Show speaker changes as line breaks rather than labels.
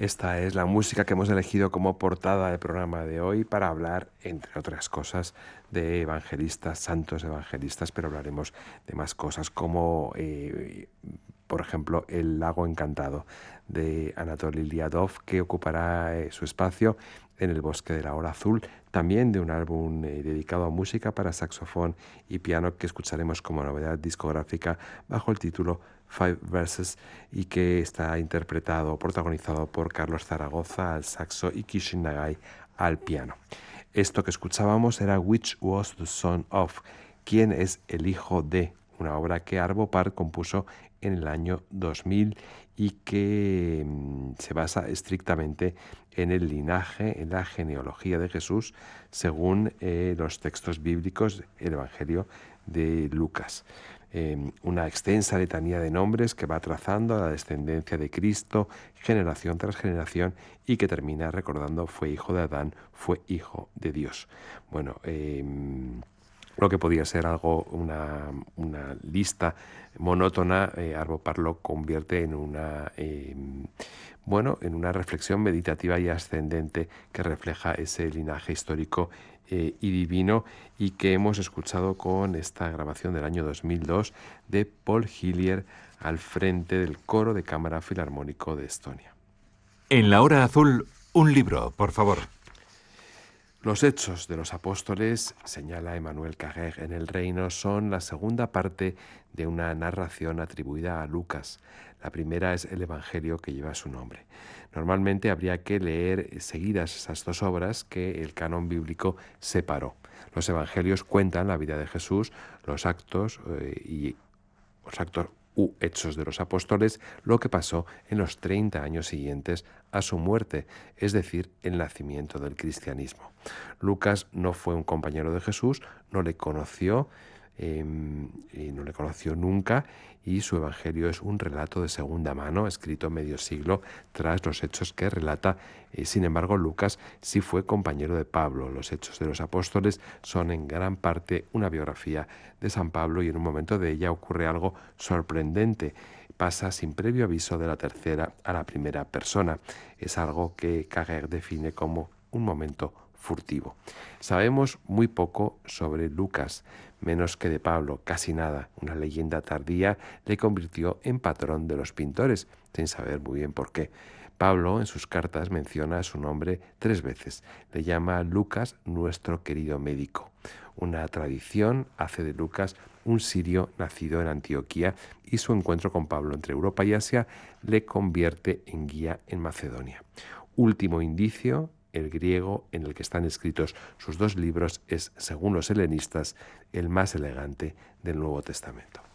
Esta es la música que hemos elegido como portada del programa de hoy para hablar, entre otras cosas, de evangelistas, santos evangelistas, pero hablaremos de más cosas como, por ejemplo, El lago encantado de Anatoly Liadov, que ocupará su espacio en El bosque de la hora azul, también de un álbum dedicado a música para saxofón y piano que escucharemos como novedad discográfica bajo el título Five Verses y que está interpretado, protagonizado por Carlos Zaragoza al saxo y Kishin Nagai al piano. Esto que escuchábamos era Which Was the Son of, ¿Quién es el hijo de?, una obra que Arvo Part compuso en el año 2000 y que se basa estrictamente en el linaje, en la genealogía de Jesús, según los textos bíblicos, el Evangelio de Lucas. Una extensa letanía de nombres que va trazando a la descendencia de Cristo, generación tras generación, y que termina recordando: fue hijo de Adán, fue hijo de Dios. Bueno, lo que podía ser algo, una lista monótona, Arvo Part lo convierte en en una reflexión meditativa y ascendente que refleja ese linaje histórico y divino, y que hemos escuchado con esta grabación del año 2002 de Paul Hillier al frente del coro de cámara filarmónico de Estonia.
En la hora azul, un libro, por favor.
Los Hechos de los Apóstoles, señala Emmanuel Carrère en El Reino, son la segunda parte de una narración atribuida a Lucas. La primera es el Evangelio que lleva su nombre. Normalmente habría que leer seguidas esas dos obras que el canon bíblico separó. Los Evangelios cuentan la vida de Jesús, los actos u Hechos de los Apóstoles, lo que pasó en los 30 años siguientes a su muerte, es decir, el nacimiento del cristianismo. Lucas no fue un compañero de Jesús, no le conoció nunca, y su evangelio es un relato de segunda mano, escrito medio siglo tras los hechos que relata. Sin embargo, Lucas sí fue compañero de Pablo. Los Hechos de los Apóstoles son en gran parte una biografía de San Pablo, y en un momento de ella ocurre algo sorprendente. Pasa sin previo aviso de la tercera a la primera persona. Es algo que Carrère define como un momento furtivo. Sabemos muy poco sobre Lucas, menos que de Pablo, casi nada. Una leyenda tardía le convirtió en patrón de los pintores, sin saber muy bien por qué. Pablo en sus cartas menciona su nombre 3 veces. Le llama Lucas nuestro querido médico. Una tradición hace de Lucas un sirio nacido en Antioquía, y su encuentro con Pablo entre Europa y Asia le convierte en guía en Macedonia. Último indicio: el griego en el que están escritos sus dos libros es, según los helenistas, el más elegante del Nuevo Testamento.